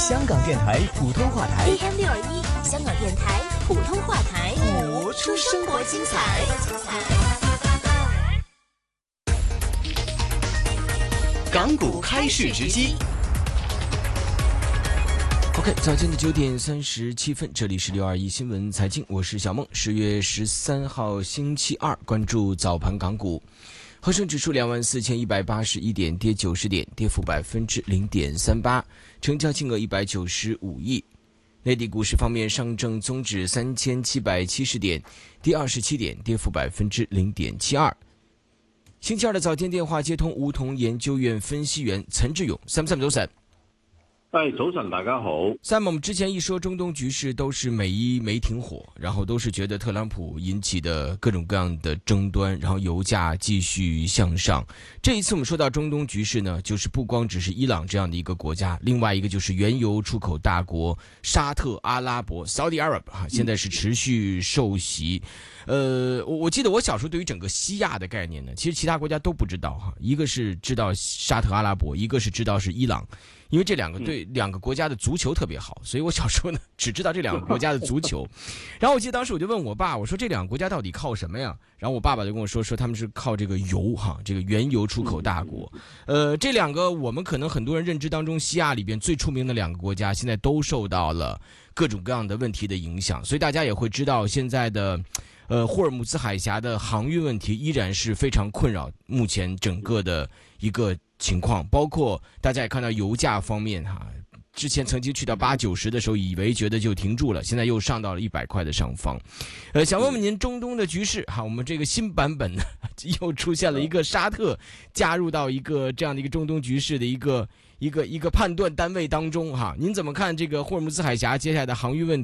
香港电台普通话台 AM621，香港电台普通话台， 活出生活精彩。港股开市直击。 OK， 早间的9点37分，这里是621新闻财经，我是小梦。10月13号星期二，关注早盘港股。恒生指数24181点，跌90点，跌幅0.38%，成交金额195亿。内地股市方面，上证综指3770点，跌27点，跌幅0.72%。星期二的早间電話接通梧桐研究院分析員陳志勇 ，Sam 早晨。 早晨，大家好。 Sam， 我们之前一说中东局势都是美伊没停火，然后都是觉得特朗普引起的各种各样的争端，然后油价继续向上。这一次我们说到中东局势呢，就是不光只是伊朗这样的一个国家，另外一个就是原油出口大国沙特阿拉伯 Saudi Arab 现在是持续受袭。我记得我小时候对于整个西亚的概念呢，其实其他国家都不知道哈，一个是知道沙特阿拉伯，一个是知道是伊朗。因为这两个国家的足球特别好，所以我小时候呢只知道这两个国家的足球。然后我记得当时我就问我爸，我说这两个国家到底靠什么呀？然后我爸爸就跟我说他们是靠这个油哈，这个原油出口大国。这两个我们可能很多人认知当中西亚里边最出名的两个国家，现在都受到了各种各样的问题的影响，所以大家也会知道现在的霍尔木兹海峡的航运问题依然是非常困扰目前整个的一个情况，包括大家也看到油价方面哈，之前曾经去到80-90的时候，以为觉得就停住了，现在又上到了100块的上方。想问问您中东的局势哈，我们这个新版本呢又出现了一个沙特加入到一个这样的一个中东局势的一个判断单位当中哈，您怎么看这个霍尔木兹海峡接下来的航运问题？